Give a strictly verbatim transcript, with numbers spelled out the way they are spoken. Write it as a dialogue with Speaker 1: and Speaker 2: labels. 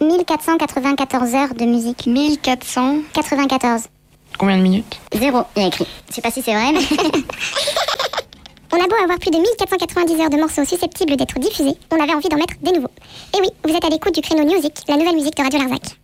Speaker 1: mille quatre cent quatre-vingt-quatorze heures de musique.
Speaker 2: mille quatre cent
Speaker 1: quatre-vingt-quatorze.
Speaker 2: Combien de minutes?
Speaker 1: Zéro, il y a écrit. Je sais pas si c'est vrai, mais... On a beau avoir plus de mille quatre cent quatre-vingt-dix heures de morceaux susceptibles d'être diffusés, on avait envie d'en mettre des nouveaux. Et oui, vous êtes à l'écoute du créneau Music, la nouvelle musique de Radio Larzac.